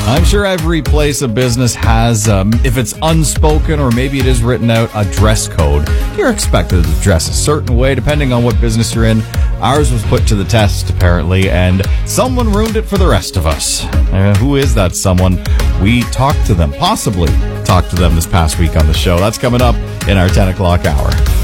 I'm sure every place of business has, if it's unspoken or maybe it is written out, a dress code. You're expected to dress a certain way depending on what business you're in. Ours was put to the test, apparently, and someone ruined it for the rest of us. Who is that someone? We talked to them, possibly talked to them this past week on the show. That's coming up in our 10 o'clock hour.